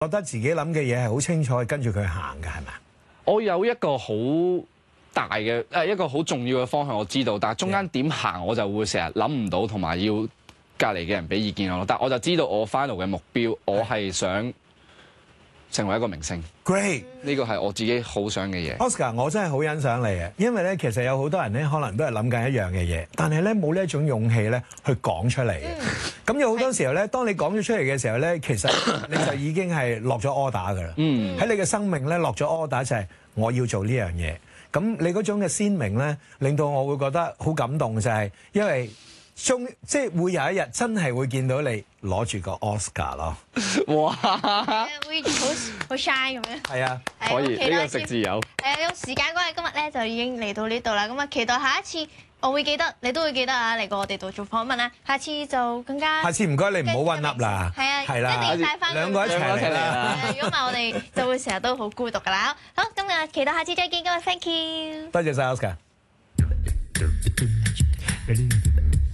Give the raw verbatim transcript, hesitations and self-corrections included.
覺得自己諗嘅嘢係好清楚，跟住佢行嘅係咪？ 我有一個好大嘅誒一個好重要嘅方向我知道，但係中間點行我就會成日諗唔到，同埋要隔離嘅人俾意見我咯。但係我就知道我 final 嘅目標，我係想成為一個明星。 Great， 呢個係我自己好想嘅嘢。 Oscar，我真係好欣賞你嘅，因為咧其實有好多人咧可能都係諗緊一樣嘅嘢，但係咧冇呢一種勇氣咧去講出嚟嘅。咁、嗯、有好多時候咧，當你講咗出嚟嘅時候咧，其實你就已經係落咗 order 㗎啦。嗯，喺你嘅生命咧落咗 order 就係我要做呢樣嘢。咁你嗰種嘅鮮明咧，令到我會覺得好感動，就係因為終即係會有一日真係會見到你攞住個 Oscar 咯。 哇！會好好 shine 咁樣。 係啊，可以呢個食自由。 係啊，咁時間關係，今日咧就已經嚟到呢度啦。咁啊，期待下一次，我會記得，你都會記得啊，嚟過我哋度做訪問啦。下次就更加。下次唔該你唔好混笠啦。 係啊， 係啦， 一定要帶翻兩個一齊嚟啦。 如果唔係，我哋就會成日都好孤獨噶啦。好，今日期待下次再見，今日 thank you。 多謝晒 Oscar。